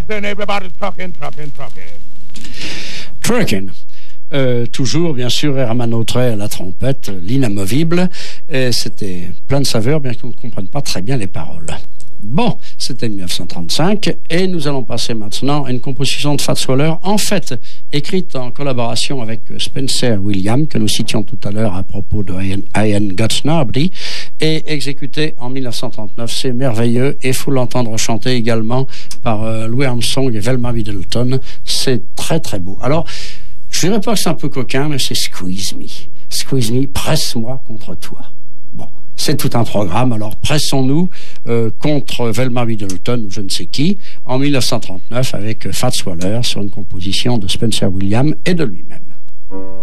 then everybody's trucking. Trucking. Toujours, bien sûr, Herman Autray à la trompette, l'inamovible. Et c'était plein de saveurs, bien qu'on ne comprenne pas très bien les paroles. Bon, c'était 1935 et nous allons passer maintenant à une composition de Fats Waller, en fait écrite en collaboration avec Spencer Williams, que nous citions tout à l'heure à propos de I Ain't Got Nobody, et exécutée en 1939. C'est merveilleux et il faut l'entendre chanter également par Louis Armstrong et Velma Middleton. C'est très très beau. Alors, je dirais pas que c'est un peu coquin, mais c'est Squeeze Me. Squeeze Me, presse-moi contre toi. Bon. C'est tout un programme, alors pressons-nous contre Velma Middleton ou je ne sais qui, en 1939 avec Fats Waller sur une composition de Spencer Williams et de lui-même.